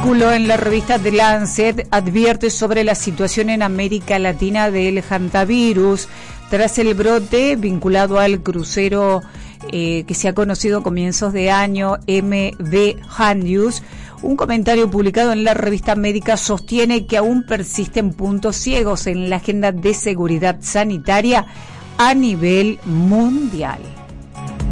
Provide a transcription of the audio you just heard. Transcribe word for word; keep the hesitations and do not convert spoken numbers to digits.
artículo en la revista The Lancet advierte sobre la situación en América Latina del hantavirus tras el brote vinculado al crucero eh, que se ha conocido a comienzos de año M V Handius. Un comentario publicado en la revista médica sostiene que aún persisten puntos ciegos en la agenda de seguridad sanitaria a nivel mundial.